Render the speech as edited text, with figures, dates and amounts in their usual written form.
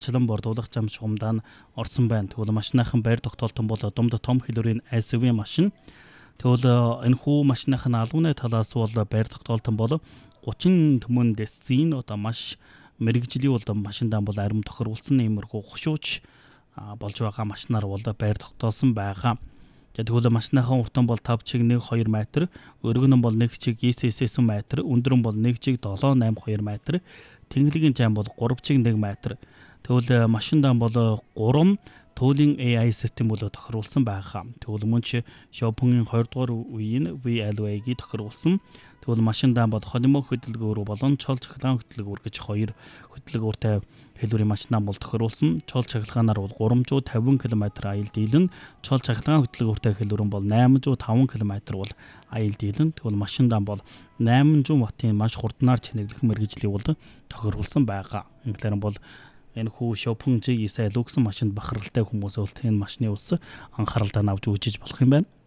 урьдчилан бордуулах зам чухамдаа нь орсон байна. Тэгвэл машиныхан байр тогтоолтон бол дунд том хэлбэрийн SUV машин. Тэгвэл энэ хүү машиныхан албаны талаас бол байр тогтоолтон бол 30 түмэн десцийн одоо маш мэрэгжлийн бол машиндаа бол арим тохируулсан иймэрхүү хушууч болж байгаа машинаар бол байр тогтоосон байгаа. Тэгвэл машиныхан уртан бол 5 чиг 1-2 метр, өргөн нь бол 1 чиг 9-9 метр, өндөр нь бол 1 чиг 7-8-2 метр, тэнглэгийн зам бол 3 чиг 1 метр. Тэгвэл машиндаа бол 3 туулийн AI систем бол тохируулсан байгаа. Тэгвэл мөн ч Xiaopeng-ийн 20 дугаар үеийн VLA-г тохируулсан. Тэгвэл машиндаа бол холимог хөдөлгөөр болон чол цахилгаан хөдөлгөөр гэж 2 хөдөлгөөртэй хэлбэрийн машинаа бол тохируулсан. Чол цахилгаанаар бол 350 км аял дийлэн, чол цахилгаан хөдөлгөөртэй хэлбэр нь бол 805 км бол аял дийлэн. Тэгвэл машиндаа бол 800 ваттын маш хурднаар чанарлах мэргэжлийг бол тохируулсан байгаа. Ингээр нь бол энэ хүү Xiaopeng G9 Luxe машинд бахаралтай хүмүүсээ бол энэ машины ус анхааралтай авч үзэж болох юм байна.